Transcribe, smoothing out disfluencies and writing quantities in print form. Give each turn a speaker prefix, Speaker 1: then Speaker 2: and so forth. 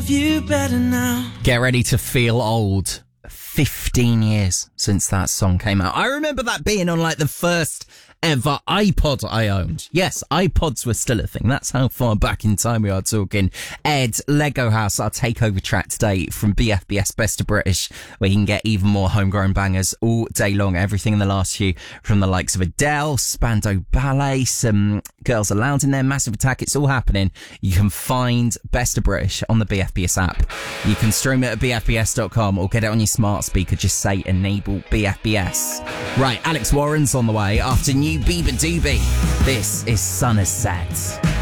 Speaker 1: love you better now.
Speaker 2: Get ready to feel old. 15 years since that song came out. I remember that being on like the first ever iPod I owned. Yes, iPods were still a thing. That's how far back in time we are talking. Ed, Lego House, our takeover track today from BFBS Best of British, where you can get even more homegrown bangers all day long. Everything in the last few from the likes of Adele, Spandau Ballet, some Girls Aloud in there, Massive Attack. It's all happening. You can find Best of British on the BFBS app. You can stream it at bfbs.com or get it on your smart speaker. Just say enable BFBS. Right, Alex Warren's on the way after new Bieber Doobie. This is Sun Has Set.